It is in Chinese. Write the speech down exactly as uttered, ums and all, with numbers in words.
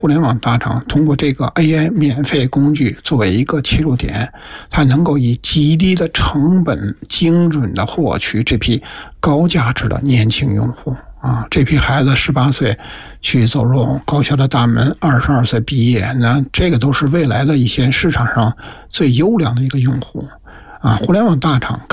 互联网大厂通过这个 A I 免费工具作为一个切入点，它能够以极低的成本精准的获取这批高价值的年轻用户啊。这批孩子十八岁去走入高校的大门，二十二岁毕业，那这个都是未来的一些市场上最优良的一个用户啊。互联网大厂